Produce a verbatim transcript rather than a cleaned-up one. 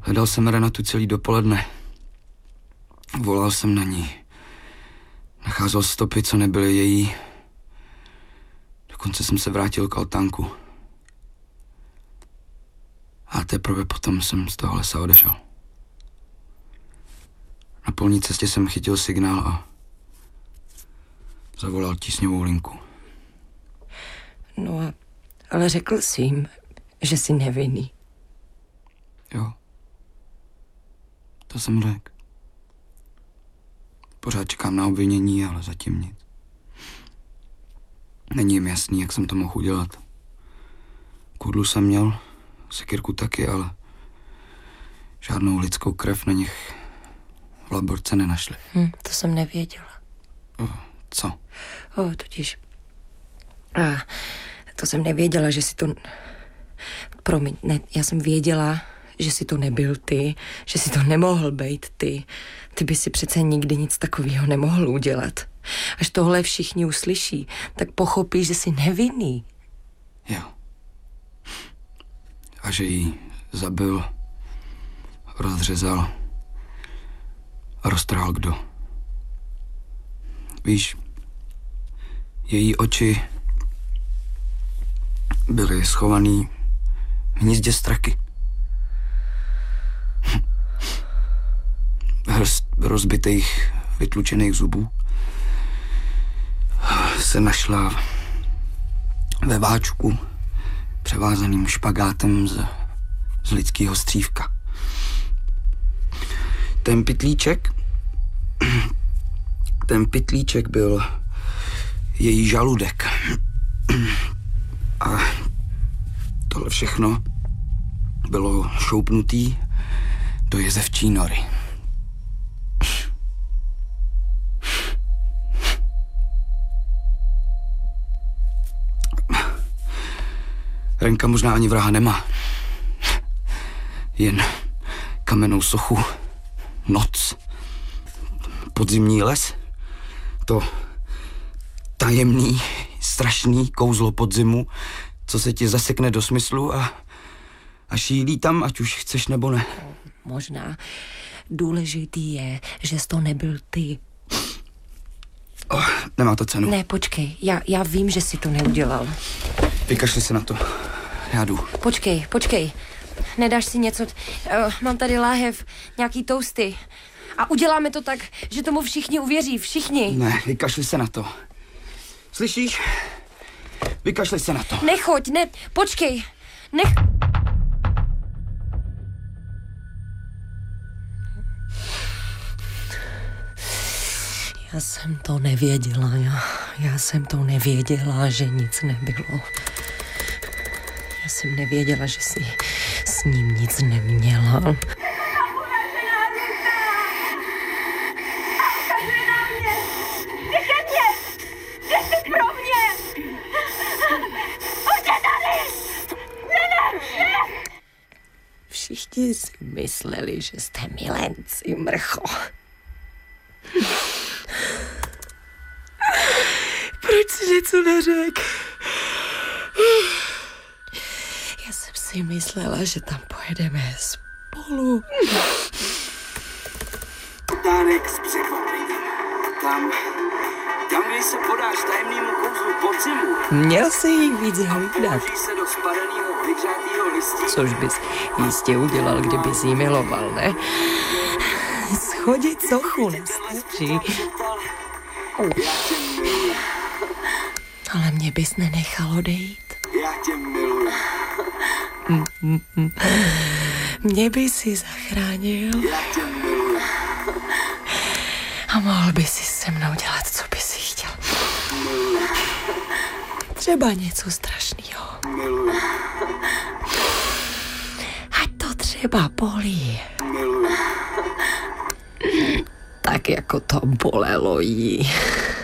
Hledal jsem Renatu celý dopoledne. Volal jsem na ní. Nacházel stopy, co nebyly její. Dokonce jsem se vrátil k altánku. A teprve potom jsem z toho lesa odešel. Na polní cestě jsem chytil signál a zavolal tísňovou linku. No a, ale řekl jsi jim, že jsi nevinný. Jo. To jsem řekl. Pořád čekám na obvinění, ale zatím nic. Není jim jasný, jak jsem to mohl udělat. Kudlu jsem měl, sekyrku taky, ale žádnou lidskou krev na nich v laborce nenašli. Hm, to jsem nevěděla. O, co? O, totiž... A, to jsem nevěděla, že si to... Promiň, ne, já jsem věděla, že si to nebyl ty, že si to nemohl být ty. Ty by si přece nikdy nic takového nemohl udělat. Až tohle všichni uslyší, tak pochopí, že jsi nevinný. Jo. A že jí zabil, rozřezal a roztrhal kdo. Víš, její oči byly schovaný v hnízdě straky. Hrst rozbitých, vytlučených zubů se našla ve váčku převázaným špagátem z, z lidského střívka. Ten pytlíček, ten pytlíček byl její žaludek. A tohle všechno bylo šoupnutý do jezevčí nory. Renka možná ani vraha nemá. Jen kamennou sochu, noc, podzimní les, to tajemný, strašný kouzlo podzimu, co se ti zasekne do smyslu a, a šílí tam, ať už chceš nebo ne. Možná. Důležitý je, že jsi to nebyl ty. Oh, nemá to cenu. Ne, počkej, já, já vím, že jsi to neudělal. Vykašli se na to. Já jdu. Počkej, počkej. Nedáš si něco? Uh, mám tady láhev, nějaký toasty. A uděláme to tak, že tomu všichni uvěří, všichni. Ne, vykašli se na to. Slyšíš? Vykašli se na to. Nechoď, ne, počkej. Nech... Já jsem to nevěděla, já, já jsem to nevěděla, že nic nebylo. Já jsem nevěděla, že jsi s ním nic neměla. Všichni si mysleli, že jste milenci, mrcho. Proč jsi něco neřekl? Já jsem si myslela, že tam pojedeme spolu. Dánek s překvapením. Tam, tam, když se podáš tajemnému kouzlu podzimu. Měl se jí víc hlídat. se do spadanýho, vyhřátýho listí. Což bys jistě udělal, kdybys jí miloval, ne? Schodit sochu nestačí. Ale mě bys nenechal odejít. Já tě miluji. Mě bys si zachránil. Já tě miluji. A mohl bys si se mnou dělat, co bys si chtěl. Třeba něco strašného. Miluji. Ať to třeba bolí. Miluji. Tak jako to bolelo jí.